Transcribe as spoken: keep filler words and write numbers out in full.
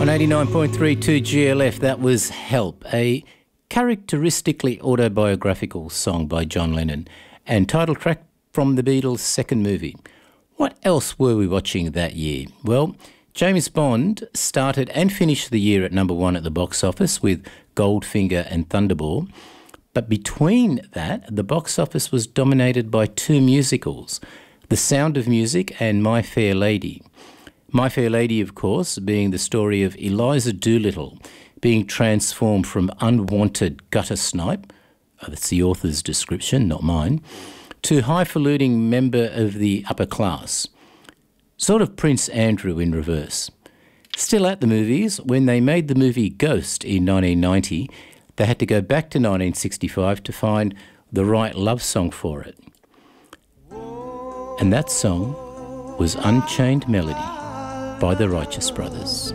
On eighty-nine point three two G L F, that was Help, a characteristically autobiographical song by John Lennon and title track from the Beatles' second movie. What else were we watching that year? Well, James Bond started and finished the year at number one at the box office with Goldfinger and Thunderball. But between that, the box office was dominated by two musicals, The Sound of Music and My Fair Lady. My Fair Lady, of course, being the story of Eliza Doolittle being transformed from unwanted gutter snipe, oh, that's the author's description, not mine, to highfalutin member of the upper class. Sort of Prince Andrew in reverse. Still at the movies, when they made the movie Ghost in nineteen ninety, they had to go back to nineteen sixty-five to find the right love song for it. And that song was Unchained Melody by the Righteous Brothers.